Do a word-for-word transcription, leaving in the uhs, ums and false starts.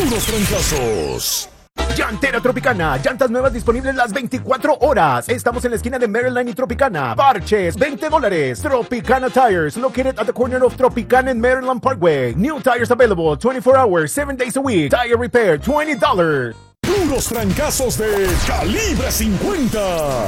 puros trancazos. Llantera Tropicana, llantas nuevas disponibles las veinticuatro horas. Estamos en la esquina de Maryland y Tropicana. Parches, veinte dólares. Tropicana Tires, located at the corner of Tropicana and Maryland Parkway. New tires available twenty-four hours, seven days a week. Tire repair, twenty dollars. Puros trancazos de Calibre cincuenta.